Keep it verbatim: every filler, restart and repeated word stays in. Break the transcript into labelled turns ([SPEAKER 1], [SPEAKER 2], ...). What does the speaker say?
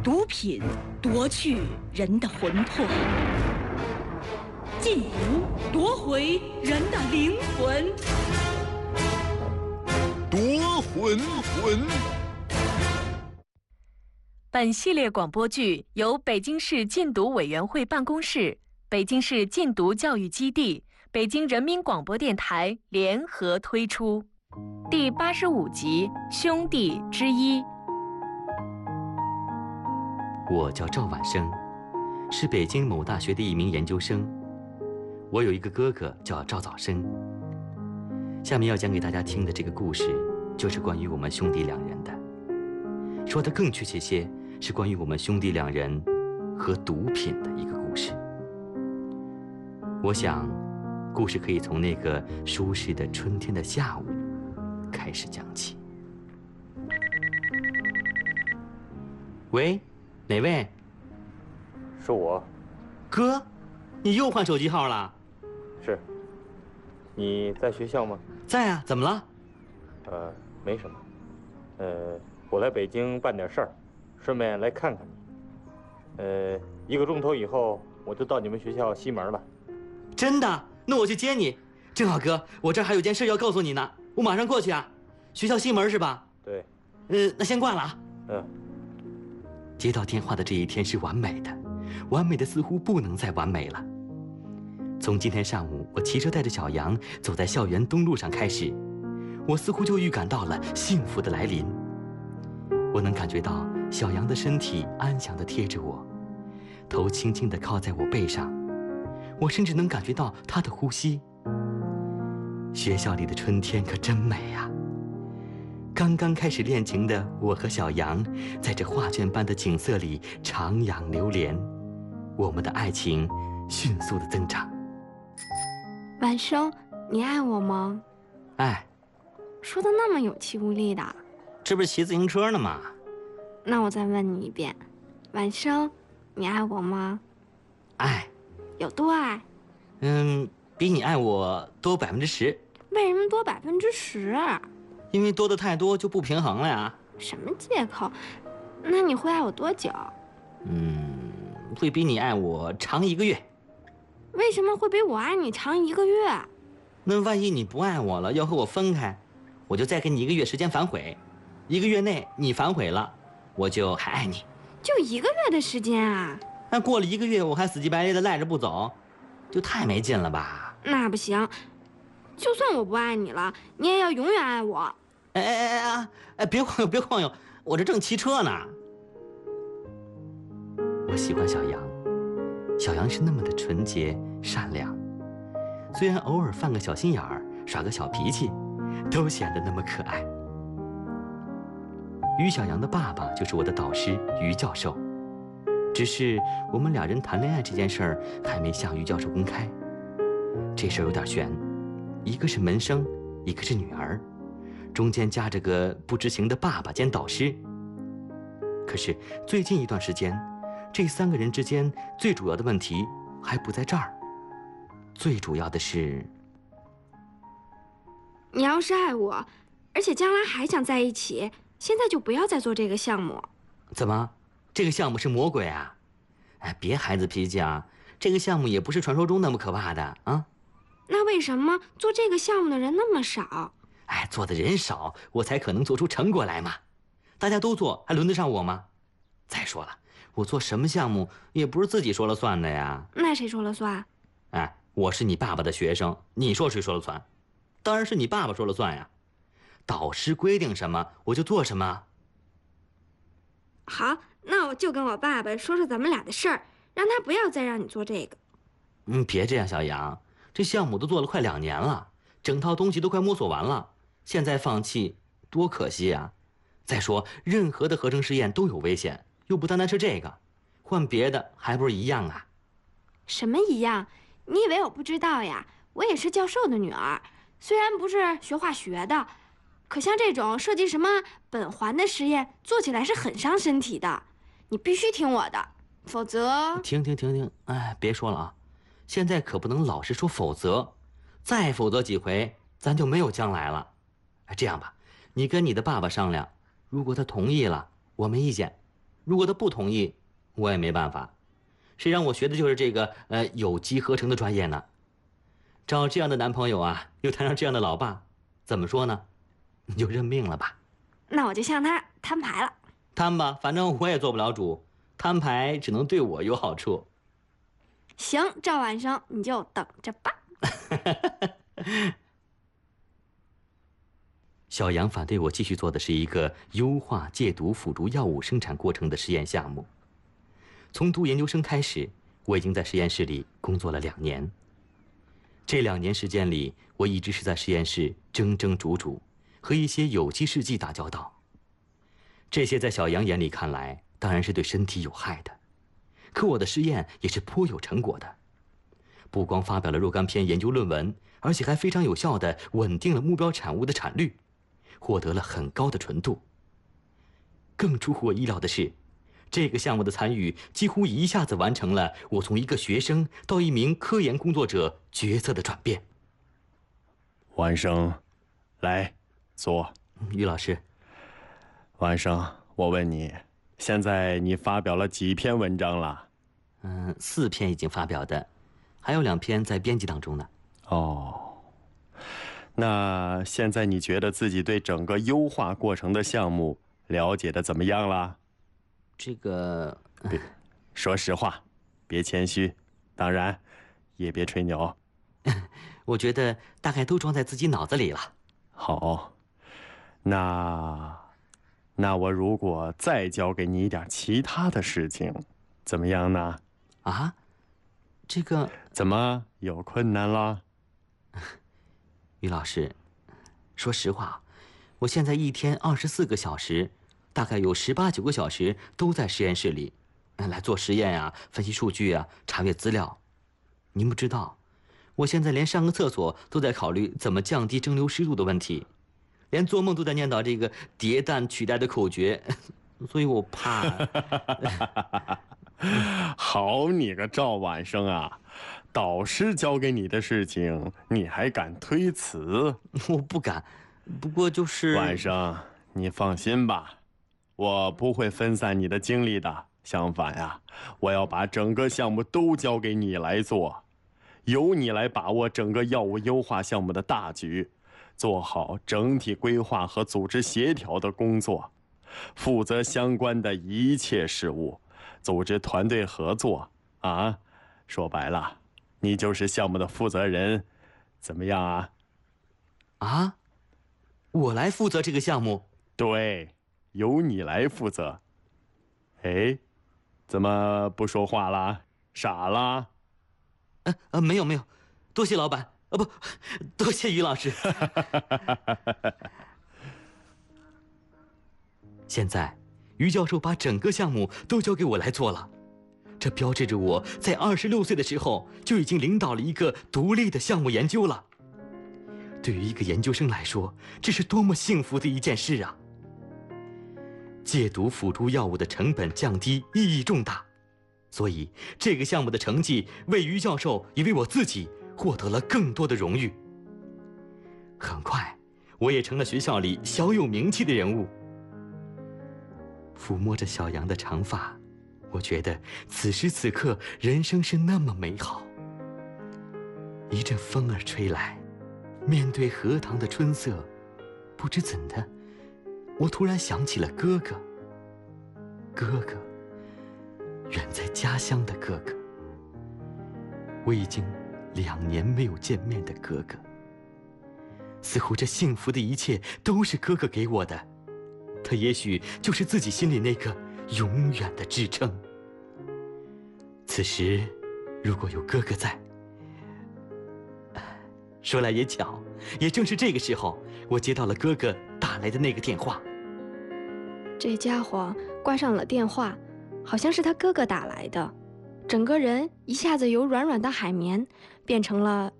[SPEAKER 1] 毒品夺去人的魂魄，禁毒夺回人的灵魂。
[SPEAKER 2] 夺魂魂。
[SPEAKER 3] 本系列广播剧由北京市禁毒委员会办公室、北京市禁毒教育基地、北京人民广播电台联合推出，第八十五集《兄弟之一》。
[SPEAKER 4] 我叫赵晚生，是北京某大学的一名研究生。我有一个哥哥叫赵早生。下面要讲给大家听的这个故事，就是关于我们兄弟两人的。说得更确切些，是关于我们兄弟两人和毒品的一个故事。我想，故事可以从那个舒适的春天的下午开始讲起。喂，哪位？
[SPEAKER 5] 是我。
[SPEAKER 4] 哥，你又换手机号了？
[SPEAKER 5] 是。你在学校吗？
[SPEAKER 4] 在啊，怎么了？
[SPEAKER 5] 呃，没什么。呃，我来北京办点事儿，顺便来看看你。呃，一个钟头以后我就到你们学校西门了。
[SPEAKER 4] 真的？那我去接你。正好哥，我这儿还有件事要告诉你呢，我马上过去啊。学校西门是吧？
[SPEAKER 5] 对。
[SPEAKER 4] 呃，那先挂了啊。
[SPEAKER 5] 嗯。
[SPEAKER 4] 接到电话的这一天是完美的，完美的似乎不能再完美了。从今天上午我骑车带着小杨走在校园东路上开始，我似乎就预感到了幸福的来临。我能感觉到小杨的身体安详地贴着我，头轻轻地靠在我背上，我甚至能感觉到他的呼吸。学校里的春天可真美啊！刚刚开始恋情的我和小杨，在这画卷般的景色里徜徉流连，我们的爱情迅速的增长。
[SPEAKER 6] 晚生，你爱我吗？
[SPEAKER 4] 爱。
[SPEAKER 6] 说的那么有气无力的。
[SPEAKER 4] 这不是骑自行车呢吗？
[SPEAKER 6] 那我再问你一遍，晚生，你爱我吗？
[SPEAKER 4] 爱。
[SPEAKER 6] 有多爱？
[SPEAKER 4] 嗯，比你爱我多百分之十。
[SPEAKER 6] 为什么多百分之十？
[SPEAKER 4] 因为多的太多就不平衡了呀。
[SPEAKER 6] 什么借口？那你会爱我多久？
[SPEAKER 4] 嗯，会比你爱我长一个月。
[SPEAKER 6] 为什么会比我爱你长一个月？
[SPEAKER 4] 那万一你不爱我了，要和我分开，我就再给你一个月时间反悔。一个月内你反悔了，我就还爱你。
[SPEAKER 6] 就一个月的时间啊？
[SPEAKER 4] 那过了一个月我还死乞白赖的赖着不走，就太没劲了吧？
[SPEAKER 6] 那不行，就算我不爱你了，你也要永远爱我。
[SPEAKER 4] 哎哎哎哎哎！别晃悠，别晃悠，我这正骑车呢。我喜欢小杨，小杨是那么的纯洁善良，虽然偶尔犯个小心眼儿，耍个小脾气，都显得那么可爱。于小杨的爸爸就是我的导师于教授，只是我们俩人谈恋爱这件事儿还没向于教授公开。这事儿有点悬，一个是门生，一个是女儿。中间夹着个不知情的爸爸兼导师。可是最近一段时间，这三个人之间最主要的问题还不在这儿，最主要的是，
[SPEAKER 6] 你要是爱我，而且将来还想在一起，现在就不要再做这个项目。
[SPEAKER 4] 怎么，这个项目是魔鬼啊？哎，别孩子脾气啊，这个项目也不是传说中那么可怕的啊。
[SPEAKER 6] 那为什么做这个项目的人那么少？
[SPEAKER 4] 哎，做的人少，我才可能做出成果来嘛。大家都做，还轮得上我吗？再说了，我做什么项目也不是自己说了算的呀。
[SPEAKER 6] 那谁说了算？
[SPEAKER 4] 哎，我是你爸爸的学生，你说谁说了算？当然是你爸爸说了算呀。导师规定什么，我就做什么。
[SPEAKER 6] 好，那我就跟我爸爸说说咱们俩的事儿，让他不要再让你做这个。
[SPEAKER 4] 嗯，别这样，小杨，这项目都做了快两年了，整套东西都快摸索完了。现在放弃多可惜啊！再说，任何的合成实验都有危险，又不单单是这个，换别的还不是一样啊？
[SPEAKER 6] 什么一样？你以为我不知道呀？我也是教授的女儿，虽然不是学化学的，可像这种涉及什么苯环的实验，做起来是很伤身体的。你必须听我的，否则……
[SPEAKER 4] 停停停停！哎，别说了啊！现在可不能老是说否则，再否则几回，咱就没有将来了。哎，这样吧，你跟你的爸爸商量，如果他同意了，我没意见； 如果他不同意，我也没办法。谁让我学的就是这个呃有机合成的专业呢？找这样的男朋友啊，又谈上这样的老爸，怎么说呢？你就认命了吧。
[SPEAKER 6] 那我就向他摊牌了。
[SPEAKER 4] 摊吧，反正我也做不了主，摊牌只能对我有好处。
[SPEAKER 6] 行，赵晚生，你就等着吧。
[SPEAKER 4] 小杨反对我继续做的是一个优化戒毒辅助药物生产过程的实验项目。从读研究生开始，我已经在实验室里工作了两年。这两年时间里，我一直是在实验室蒸蒸煮煮，和一些有机试剂打交道。这些在小杨眼里看来，当然是对身体有害的。可我的实验也是颇有成果的，不光发表了若干篇研究论文，而且还非常有效地稳定了目标产物的产率，获得了很高的纯度。更出乎我意料的是，这个项目的参与几乎一下子完成了我从一个学生到一名科研工作者角色的转变。
[SPEAKER 7] 晚生，来，坐。
[SPEAKER 4] 于老师。
[SPEAKER 7] 晚生，我问你，现在你发表了几篇文章了？
[SPEAKER 4] 嗯，四篇已经发表的，还有两篇在编辑当中呢。
[SPEAKER 7] 哦，那现在你觉得自己对整个优化过程的项目了解的怎么样了？
[SPEAKER 4] 这个，
[SPEAKER 7] 别，说实话，别谦虚，当然，也别吹牛。
[SPEAKER 4] 我觉得大概都装在自己脑子里了。
[SPEAKER 7] 好，那，那我如果再交给你一点其他的事情，怎么样呢？
[SPEAKER 4] 啊，这个
[SPEAKER 7] 怎么有困难了？
[SPEAKER 4] 于老师，说实话，我现在一天二十四个小时，大概有十八九个小时都在实验室里，来做实验啊，分析数据啊，查阅资料。您不知道，我现在连上个厕所都在考虑怎么降低蒸馏湿度的问题，连做梦都在念叨这个迭代取代的口诀，所以我怕。
[SPEAKER 7] 好你个赵晚生啊！导师交给你的事情，你还敢推辞？
[SPEAKER 4] 我不敢，不过就是……
[SPEAKER 7] 晚生，你放心吧，我不会分散你的精力的。相反呀，我要把整个项目都交给你来做，由你来把握整个药物优化项目的大局，做好整体规划和组织协调的工作，负责相关的一切事务，组织团队合作。啊，说白了，你就是项目的负责人，怎么样啊？
[SPEAKER 4] 啊，我来负责这个项目？
[SPEAKER 7] 对，由你来负责。哎，怎么不说话啦？傻啦？
[SPEAKER 4] 呃呃，没有没有，多谢老板，啊不，多谢于老师。现在，于教授把整个项目都交给我来做了，这标志着我在二十六岁的时候就已经领导了一个独立的项目研究了。对于一个研究生来说，这是多么幸福的一件事啊！戒毒辅助药物的成本降低意义重大，所以这个项目的成绩为于教授也为我自己获得了更多的荣誉。很快，我也成了学校里小有名气的人物。抚摸着小杨的长发，我觉得此时此刻人生是那么美好。一阵风儿吹来，面对荷塘的春色，不知怎的，我突然想起了哥哥。哥哥，远在家乡的哥哥，我已经两年没有见面的哥哥。似乎这幸福的一切都是哥哥给我的，他也许就是自己心里那个永远的支撑。此时，如果有哥哥在，说来也巧，也正是这个时候，我接到了哥哥打来的那个电话。
[SPEAKER 6] 这家伙挂上了电话，好像是他哥哥打来的，整个人一下子由软软的海绵变成了